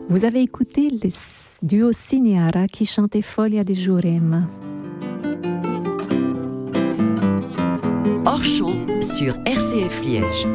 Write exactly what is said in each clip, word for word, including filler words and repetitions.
Vous avez écouté le duo Cineara qui chantait Foglia de Jurema. Hors champ sur R C F Liège.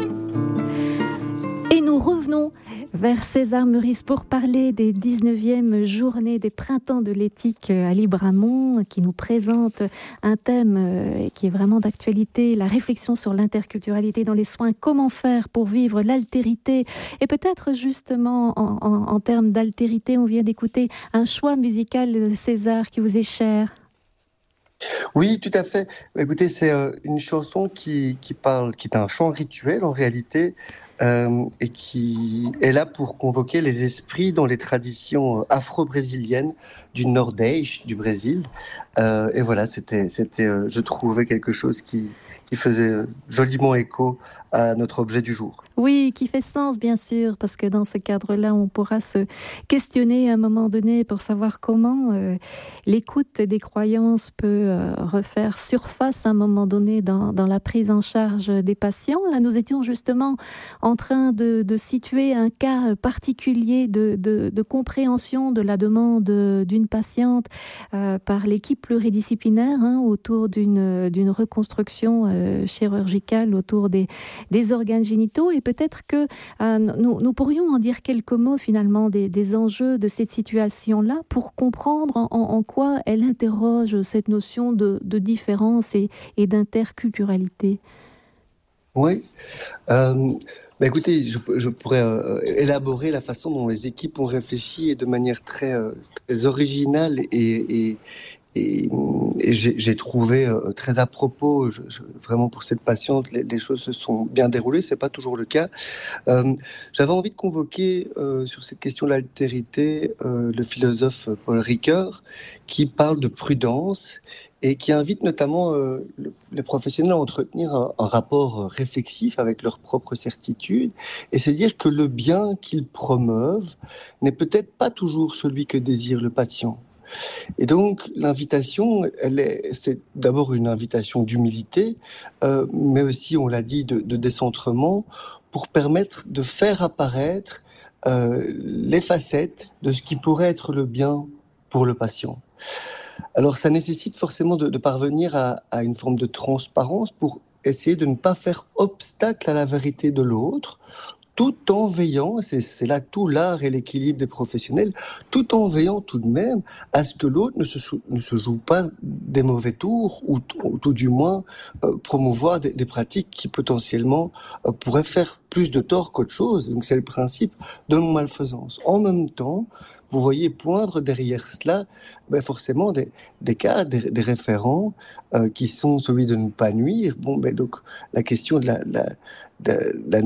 Et nous revenons vers César Meurice pour parler des dix-neuvièmes journées des printemps de l'éthique à Libramont, qui nous présente un thème qui est vraiment d'actualité, la réflexion sur l'interculturalité dans les soins, comment faire pour vivre l'altérité. Et peut-être justement en, en, en termes d'altérité, on vient d'écouter un choix musical, César, qui vous est cher. Oui, tout à fait. Écoutez, c'est euh, une chanson qui, qui parle, qui est un chant rituel en réalité, euh, et qui est là pour convoquer les esprits dans les traditions afro-brésiliennes du Nordeste du Brésil. Euh, et voilà, c'était, c'était, euh, je trouvais quelque chose qui, qui faisait joliment écho à notre objet du jour. Oui, qui fait sens, bien sûr, parce que dans ce cadre-là, on pourra se questionner à un moment donné pour savoir comment euh, l'écoute des croyances peut euh, refaire surface à un moment donné dans, dans la prise en charge des patients. Là, nous étions justement en train de, de situer un cas particulier de, de, de compréhension de la demande d'une patiente euh, par l'équipe pluridisciplinaire hein, autour d'une, d'une reconstruction euh, chirurgicale autour des, des organes génitaux. Et peut-être que euh, nous, nous pourrions en dire quelques mots finalement des, des enjeux de cette situation-là pour comprendre en, en quoi elle interroge cette notion de, de différence et, et d'interculturalité. Oui, euh, bah écoutez, je, je pourrais euh, élaborer la façon dont les équipes ont réfléchi et de manière très, euh, très originale et, et, Et, et j'ai, j'ai trouvé euh, très à propos, je, je, vraiment pour cette patiente, les, les choses se sont bien déroulées, c'est pas toujours le cas. Euh, j'avais envie de convoquer euh, sur cette question de l'altérité euh, le philosophe Paul Ricoeur, qui parle de prudence et qui invite notamment euh, le, les professionnels à entretenir un, un rapport réflexif avec leurs propres certitudes et se dire que le bien qu'ils promeuvent n'est peut-être pas toujours celui que désire le patient. Et donc, l'invitation, elle est, c'est d'abord une invitation d'humilité, euh, mais aussi, on l'a dit, de, de décentrement, pour permettre de faire apparaître euh, les facettes de ce qui pourrait être le bien pour le patient. Alors, ça nécessite forcément de, de parvenir à, à une forme de transparence pour essayer de ne pas faire obstacle à la vérité de l'autre, tout en veillant, c'est, c'est là tout l'art et l'équilibre des professionnels, tout en veillant tout de même à ce que l'autre ne se, ne se joue pas des mauvais tours ou, ou tout du moins euh, promouvoir des, des pratiques qui potentiellement euh, pourraient faire plus de tort qu'autre chose. Donc c'est le principe de non-malfaisance. En même temps, vous voyez poindre derrière cela ben forcément des, des cas, des, des référents euh, qui sont celui de ne pas nuire. Bon, ben donc la question de la, la, de, la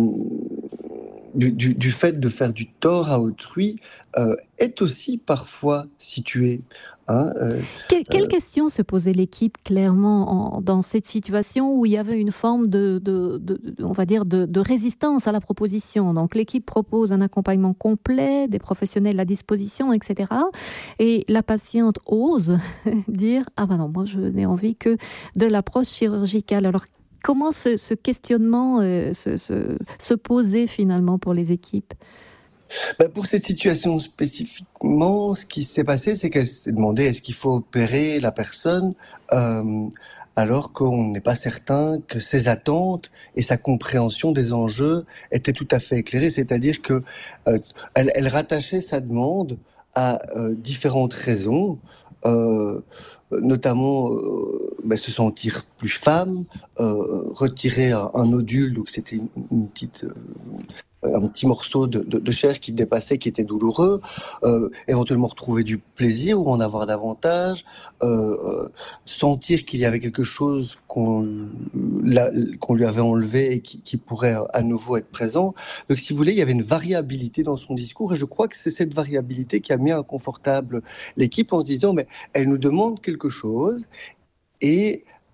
Du, du, du fait de faire du tort à autrui euh, est aussi parfois situé. Hein, euh, que, quelle euh, question se posait l'équipe clairement en, dans cette situation où il y avait une forme de, de, de, de on va dire de, de résistance à la proposition. Donc l'équipe propose un accompagnement complet, des professionnels à disposition, et cetera. Et la patiente ose dire ah ben non, moi je n'ai envie que de l'approche chirurgicale. Alors comment ce, ce questionnement euh, se, se, se posait finalement pour les équipes ? Ben pour cette situation spécifiquement, ce qui s'est passé, c'est qu'elle s'est demandé est-ce qu'il faut opérer la personne euh, alors qu'on n'est pas certain que ses attentes et sa compréhension des enjeux étaient tout à fait éclairées. C'est-à-dire que euh, elle, elle rattachait sa demande à euh, différentes raisons. Euh, notamment euh, bah, se sentir plus femme, euh, retirer un, un nodule, donc c'était une, une petite... Euh, un petit morceau de, de, de chair qui dépassait, qui était douloureux, euh, éventuellement retrouver du plaisir ou en avoir davantage, euh, euh, sentir qu'il y avait quelque chose qu'on, la, qu'on lui avait enlevé et qui, qui pourrait à nouveau être présent. Donc si vous voulez, il y avait une variabilité dans son discours et je crois que c'est cette variabilité qui a mis inconfortable l'équipe en se disant mais elle nous demande quelque chose et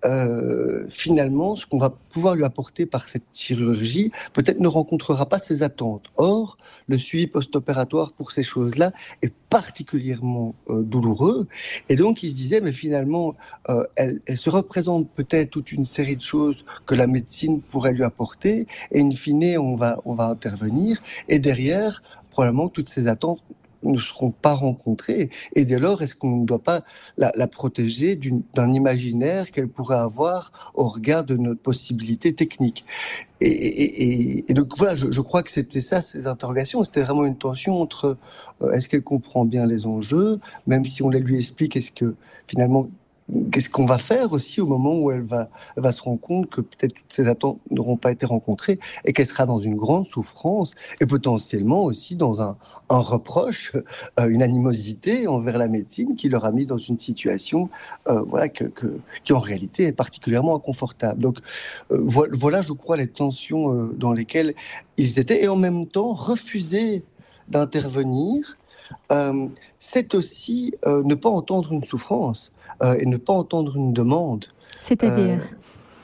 euh, finalement, ce qu'on va pouvoir lui apporter par cette chirurgie, peut-être ne rencontrera pas ses attentes. Or, le suivi post-opératoire pour ces choses-là est particulièrement euh, douloureux. Et donc, il se disait, mais finalement, euh, elle, elle se représente peut-être toute une série de choses que la médecine pourrait lui apporter. Et in fine, on va, on va intervenir. Et derrière, probablement, toutes ces attentes ne seront pas rencontrées. Et dès lors, est-ce qu'on ne doit pas la, la protéger d'une, d'un imaginaire qu'elle pourrait avoir au regard de notre possibilité technique? Et, et, et, et donc voilà, je, je crois que c'était ça, ces interrogations. C'était vraiment une tension entre euh, est-ce qu'elle comprend bien les enjeux, même si on les lui explique, est-ce que finalement, qu'est-ce qu'on va faire aussi au moment où elle va, elle va se rendre compte que peut-être toutes ces attentes n'auront pas été rencontrées et qu'elle sera dans une grande souffrance et potentiellement aussi dans un, un reproche, euh, une animosité envers la médecine qui leur a mis dans une situation euh, voilà, que, que, qui en réalité est particulièrement inconfortable. Donc euh, voilà, voilà, je crois, les tensions euh, dans lesquelles ils étaient et en même temps refuser d'intervenir. Euh, c'est aussi euh, ne pas entendre une souffrance euh, et ne pas entendre une demande. C'est-à-dire Euh,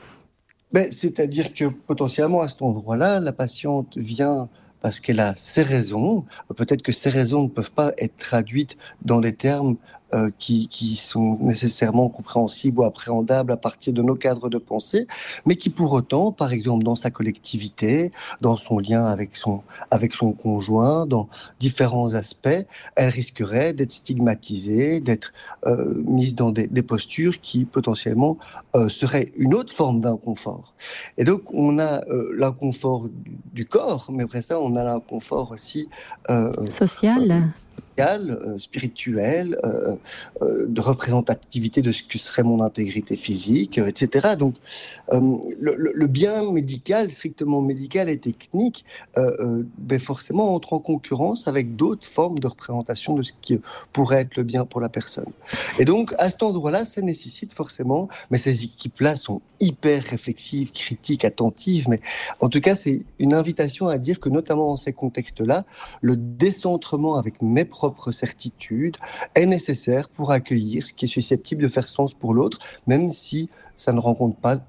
ben, c'est-à-dire que potentiellement à cet endroit-là, la patiente vient parce qu'elle a ses raisons. Peut-être que ces raisons ne peuvent pas être traduites dans des termes euh, qui, qui sont nécessairement compréhensibles ou appréhendables à partir de nos cadres de pensée, mais qui pour autant, par exemple dans sa collectivité, dans son lien avec son, avec son conjoint, dans différents aspects, elle risquerait d'être stigmatisée, d'être euh, mise dans des, des postures qui potentiellement euh, seraient une autre forme d'inconfort. Et donc on a euh, l'inconfort du corps, mais après ça on a l'inconfort aussi euh, social. euh, euh, spirituel, euh, euh, de représentativité de ce que serait mon intégrité physique, euh, et cetera. Donc, euh, le, le, le bien médical, strictement médical et technique, euh, euh, ben forcément entre en concurrence avec d'autres formes de représentation de ce qui pourrait être le bien pour la personne. Et donc, à cet endroit-là, ça nécessite forcément, mais ces équipes-là sont hyper réflexives, critiques, attentives, mais en tout cas, c'est une invitation à dire que, notamment dans ces contextes-là, le décentrement avec mes propres certitudes est nécessaire pour accueillir ce qui est susceptible de faire sens pour l'autre, même si ça ne rencontre pas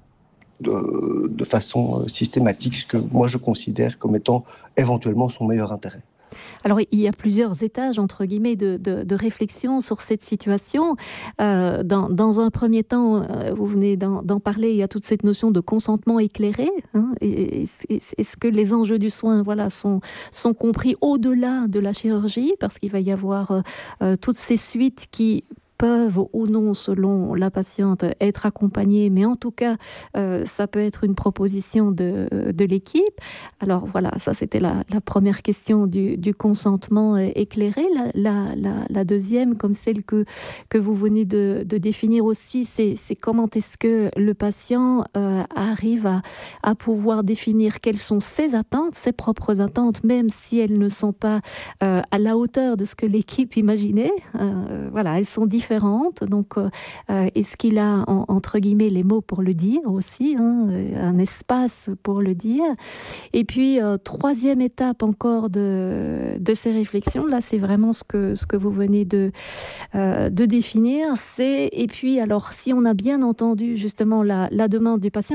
de, de façon systématique ce que moi je considère comme étant éventuellement son meilleur intérêt. Alors, il y a plusieurs étages, entre guillemets, de, de, de réflexion sur cette situation. Euh, dans, dans un premier temps, euh, vous venez d'en, d'en parler, il y a toute cette notion de consentement éclairé. Hein, et, et, est-ce que les enjeux du soin voilà, sont, sont compris au-delà de la chirurgie? Parce qu'il va y avoir euh, toutes ces suites qui peuvent ou non, selon la patiente, être accompagnées, mais en tout cas, euh, ça peut être une proposition de, de l'équipe. Alors voilà, ça c'était la, la première question du, du consentement éclairé. La, la, la, la deuxième, comme celle que, que vous venez de, de définir aussi, c'est, c'est comment est-ce que le patient euh, arrive à, à pouvoir définir quelles sont ses attentes, ses propres attentes, même si elles ne sont pas euh, à la hauteur de ce que l'équipe imaginait. Euh, voilà, elles sont différentes. Donc, euh, est-ce qu'il a, en, entre guillemets, les mots pour le dire aussi, hein, un espace pour le dire? Et puis, euh, troisième étape encore de, de ces réflexions, là, c'est vraiment ce que, ce que vous venez de, euh, de définir. C'est, et puis, alors, si on a bien entendu justement la, la demande du patient,